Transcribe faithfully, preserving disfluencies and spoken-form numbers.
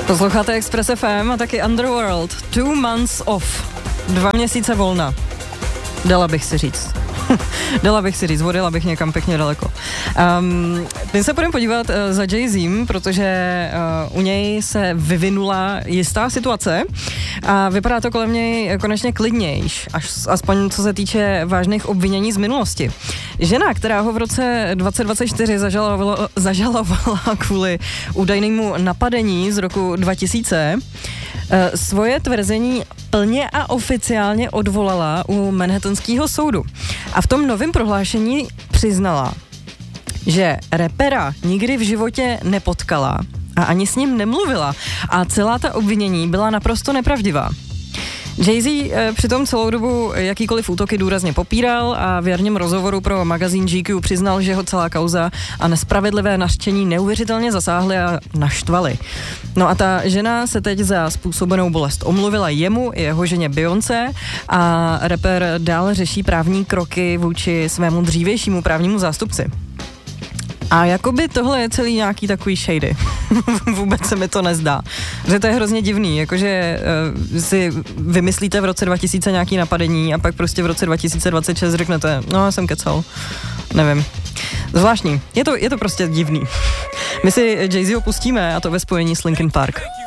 Posloucháte Express F M a taky Underworld. Two months off. Dva měsíce volna. Dala bych si říct. Dala bych si říct, odjela bych někam pěkně daleko. Um, my se půjdeme podívat uh, za Jay-Zem, protože uh, u něj se vyvinula jistá situace a vypadá to kolem něj konečně klidnějš, až, aspoň co se týče vážných obvinění z minulosti. Žena, která ho v roce dvacet dvacet čtyři zažalovala, zažalovala kvůli údajnému napadení z roku dva tisíce, svoje tvrzení plně a oficiálně odvolala u Manhattanského soudu. A v tom novém prohlášení přiznala, že rapera nikdy v životě nepotkala a ani s ním nemluvila a celá ta obvinění byla naprosto nepravdivá. Jay-Z e, přitom celou dobu jakýkoliv útoky důrazně popíral a v jarním rozhovoru pro magazín G Q přiznal, že ho celá kauza a nespravedlivé nařčení neuvěřitelně zasáhly a naštvaly. No a ta žena se teď za způsobenou bolest omluvila jemu i jeho ženě Beyoncé a rapper dál řeší právní kroky vůči svému dřívějšímu právnímu zástupci. A jakoby tohle je celý nějaký takový shady. Vůbec se mi to nezdá. Že to je hrozně divný, jakože uh, si vymyslíte v roce dva tisíce nějaký napadení a pak prostě v roce dva tisíce dvacet šest řeknete, no já jsem kecal. Nevím. Zvláštní. Je to, je to prostě divný. My si Jay-Z opustíme a to ve spojení s Linkin Park.